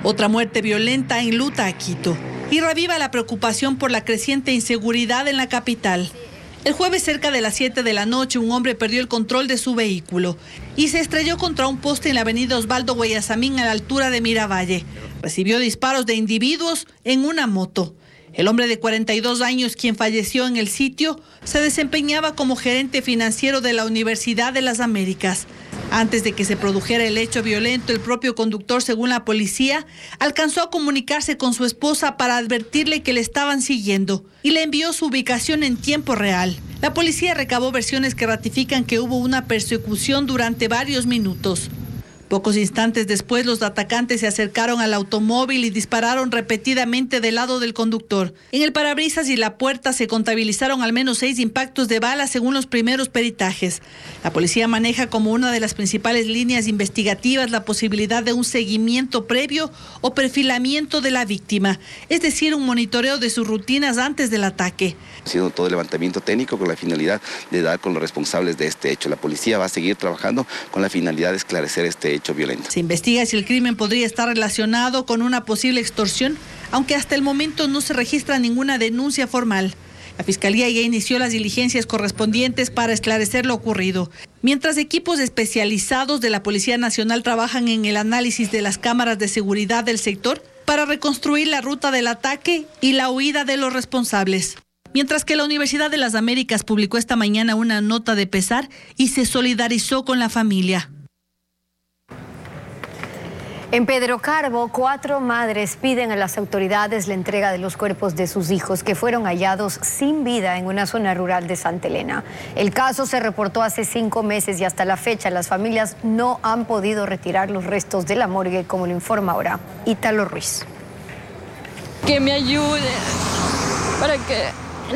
Otra muerte violenta enluta a Quito y reviva la preocupación por la creciente inseguridad en la capital. El jueves cerca de las 7 de la noche, un hombre perdió el control de su vehículo y se estrelló contra un poste en la avenida Osvaldo Guayasamín a la altura de Miravalle. Recibió disparos de individuos en una moto. El hombre de 42 años, quien falleció en el sitio, se desempeñaba como gerente financiero de la Universidad de las Américas. Antes de que se produjera el hecho violento, el propio conductor, según la policía, alcanzó a comunicarse con su esposa para advertirle que le estaban siguiendo y le envió su ubicación en tiempo real. La policía recabó versiones que ratifican que hubo una persecución durante varios minutos. Pocos instantes después, los atacantes se acercaron al automóvil y dispararon repetidamente del lado del conductor. En el parabrisas y la puerta se contabilizaron al menos 6 impactos de bala según los primeros peritajes. La policía maneja como una de las principales líneas investigativas la posibilidad de un seguimiento previo o perfilamiento de la víctima, es decir, un monitoreo de sus rutinas antes del ataque. Haciendo todo el levantamiento técnico con la finalidad de dar con los responsables de este hecho. La policía va a seguir trabajando con la finalidad de esclarecer este hecho violento. Se investiga si el crimen podría estar relacionado con una posible extorsión, aunque hasta el momento no se registra ninguna denuncia formal. La Fiscalía ya inició las diligencias correspondientes para esclarecer lo ocurrido, mientras equipos especializados de la Policía Nacional trabajan en el análisis de las cámaras de seguridad del sector para reconstruir la ruta del ataque y la huida de los responsables. Mientras que la Universidad de las Américas publicó esta mañana una nota de pesar y se solidarizó con la familia. En Pedro Carbo, 4 madres piden a las autoridades la entrega de los cuerpos de sus hijos que fueron hallados sin vida en una zona rural de Santa Elena. El caso se reportó hace 5 meses y hasta la fecha las familias no han podido retirar los restos de la morgue, como lo informa ahora Ítalo Ruiz. Que me ayuden para que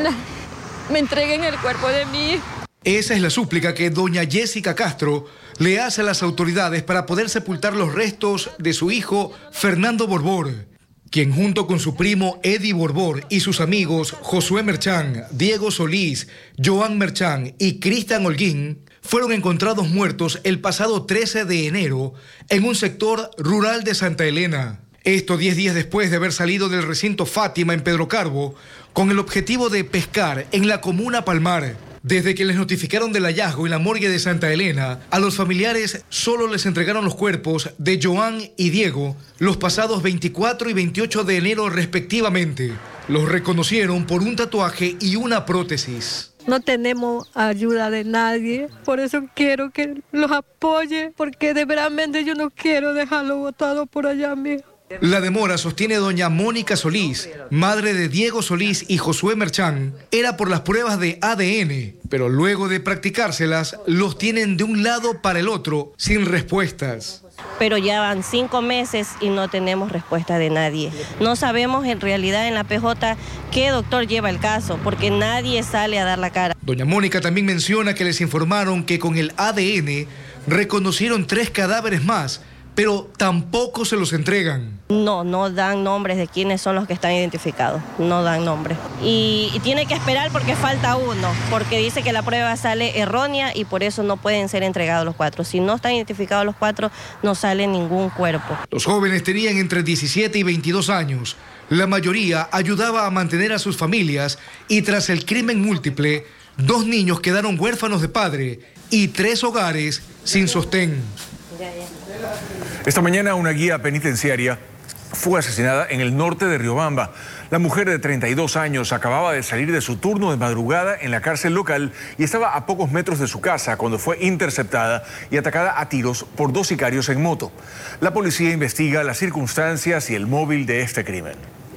me entreguen el cuerpo de mi hijo. Esa es la súplica que doña Jessica Castro le hace a las autoridades para poder sepultar los restos de su hijo Fernando Borbor, quien junto con su primo Eddie Borbor y sus amigos Josué Merchán, Diego Solís, Joan Merchán y Cristian Holguín fueron encontrados muertos el pasado 13 de enero en un sector rural de Santa Elena. Esto 10 días después de haber salido del recinto Fátima en Pedro Carbo con el objetivo de pescar en la comuna Palmar. Desde que les notificaron del hallazgo en la morgue de Santa Elena, a los familiares solo les entregaron los cuerpos de Joan y Diego los pasados 24 y 28 de enero respectivamente. Los reconocieron por un tatuaje y una prótesis. No tenemos ayuda de nadie, por eso quiero que los apoye, porque de verdaderamente yo no quiero dejarlo botado por allá, mijo. La demora, sostiene doña Mónica Solís, madre de Diego Solís y Josué Merchán, era por las pruebas de ADN, pero luego de practicárselas, los tienen de un lado para el otro, sin respuestas. Pero ya van 5 meses y no tenemos respuesta de nadie. No sabemos en realidad en la PJ qué doctor lleva el caso, porque nadie sale a dar la cara. Doña Mónica también menciona que les informaron que con el ADN reconocieron 3 cadáveres más, pero tampoco se los entregan. No dan nombres de quiénes son los que están identificados, no dan nombres. Y tiene que esperar porque falta uno, porque dice que la prueba sale errónea y por eso no pueden ser entregados los 4. Si no están identificados los 4, no sale ningún cuerpo. Los jóvenes tenían entre 17 y 22 años. La mayoría ayudaba a mantener a sus familias y tras el crimen múltiple, 2 niños quedaron huérfanos de padre y 3 hogares sin sostén. Esta mañana una guía penitenciaria fue asesinada en el norte de Riobamba. La mujer de 32 años acababa de salir de su turno de madrugada en la cárcel local y estaba a pocos metros de su casa cuando fue interceptada y atacada a tiros por 2 sicarios en moto. La policía investiga las circunstancias y el móvil de este crimen.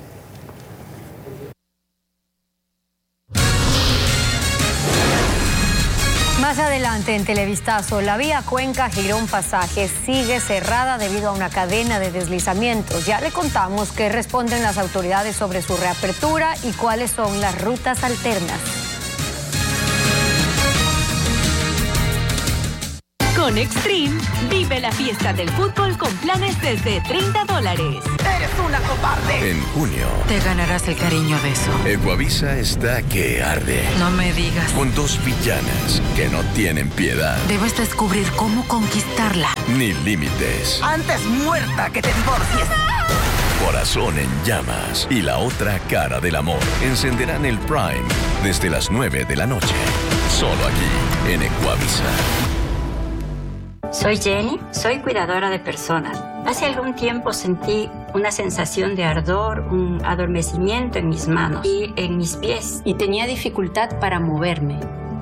Más adelante en Televistazo, la vía Cuenca-Girón Pasaje sigue cerrada debido a una cadena de deslizamientos. Ya le contamos qué responden las autoridades sobre su reapertura y cuáles son las rutas alternas. Con Extreme, vive la fiesta del fútbol con planes desde $30. ¡Eres una cobarde! En junio, te ganarás el cariño de eso. Ecuavisa está que arde. No me digas. Con 2 villanas que no tienen piedad. Debes descubrir cómo conquistarla. Ni límites. Antes muerta que te divorcies. Corazón en llamas y la otra cara del amor encenderán el Prime desde las 9 de la noche. Solo aquí, en Ecuavisa. Soy Jenny, soy cuidadora de personas. Hace algún tiempo sentí una sensación de ardor, un adormecimiento en mis manos y en mis pies. Y tenía dificultad para moverme.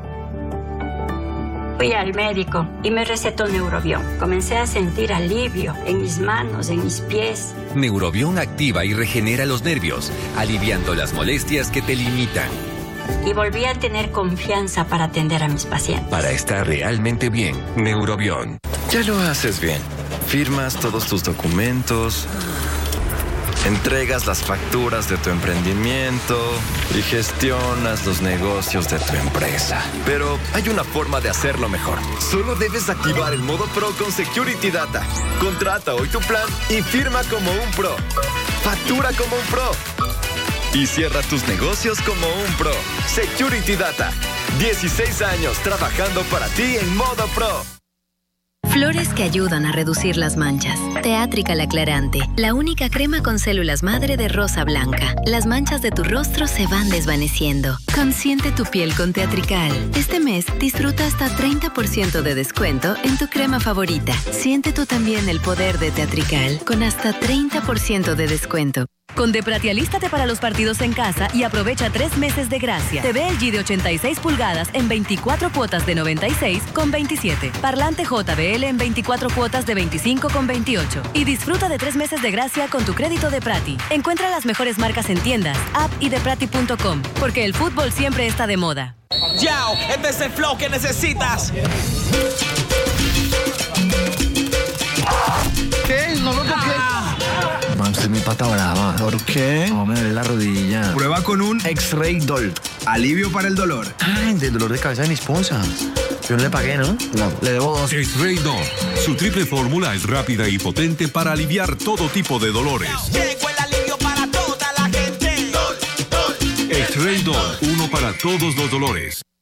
Fui al médico y me recetó Neurobión. Comencé a sentir alivio en mis manos, en mis pies. Neurobión activa y regenera los nervios, aliviando las molestias que te limitan. Y volví a tener confianza para atender a mis pacientes. Para estar realmente bien, Neurobión. Ya lo haces bien. Firmas todos tus documentos, entregas las facturas de tu emprendimiento y gestionas los negocios de tu empresa. Pero hay una forma de hacerlo mejor. Solo debes activar el modo Pro con Security Data. Contrata hoy tu plan y firma como un pro. Factura como un pro. Y cierra tus negocios como un pro. Security Data. 16 años trabajando para ti en modo pro. Flores que ayudan a reducir las manchas. Teatrical Aclarante, la única crema con células madre de rosa blanca. Las manchas de tu rostro se van desvaneciendo. Consiente tu piel con Teatrical. Este mes disfruta hasta 30% de descuento en tu crema favorita. Siente tú también el poder de Teatrical con hasta 30% de descuento. Con Deprati alístate para los partidos en casa y aprovecha 3 meses de gracia. TV LG de 86 pulgadas en 24 cuotas de 96,27. Parlante JBL en 24 cuotas de 25,28. Y disfruta de 3 meses de gracia con tu crédito Deprati. Encuentra las mejores marcas en tiendas, app y deprati.com. Porque el fútbol siempre está de moda. ¡Yao! Este es el flow que necesitas. ¿Qué? No lo toqué. Man, estoy mi pata brava. ¿Por qué? No, me duele la rodilla. Prueba con un X-Ray Doll. Alivio para el dolor. Ay, del dolor de cabeza de mi esposa. Yo no le pagué, ¿no? No, le debo 2. X-Ray Doll. Su triple fórmula es rápida y potente para aliviar todo tipo de dolores. Llegó el alivio para toda la gente. X-Ray Doll. Uno para todos los dolores.